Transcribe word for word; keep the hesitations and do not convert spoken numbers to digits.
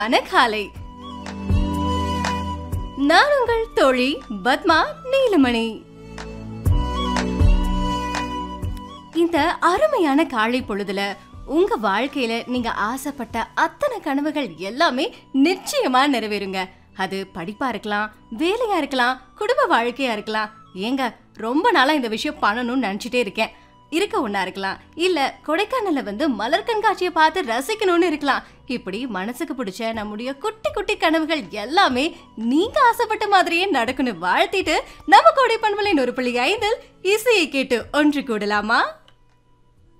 அனகாலை நான் உங்கள் தோழி பத்மா நீலமணி. இந்த அருமையான காலை பொழுதுல உங்க வாழ்க்கையில நீங்க ஆசைப்பட்ட அத்தனை கனவுகள் எல்லாமே நிச்சயமா நிறைவேறுங்க. அது படிப்பா இருக்கலாம், வேலையா இருக்கலாம், குடும்ப வாழ்க்கையா இருக்கலாம். ஏங்க ரொம்ப நாளா இந்த விஷயம் பண்ணணும்னு நினைச்சிட்டே இருக்கேன். இருக்க ஒண்ணா இருக்கலாம், இல்ல கொடைக்கானல்ல வந்து மலர் கண்காட்சியை பார்த்து ரசிக்கணும்னு இருக்கலாம். இப்படி மனசுக்கு பிடிச்ச நம்முடைய குட்டி குட்டி கனவுகள் எல்லாமே நீங்க ஆசைப்பட்ட மாதிரியே நடக்கணும் வாழ்த்திட்டு நம்ம கோடை பண்பலை ஒரு புள்ளி ஐந்தில் இசையை கேட்டு ஒன்று கூடலாமா?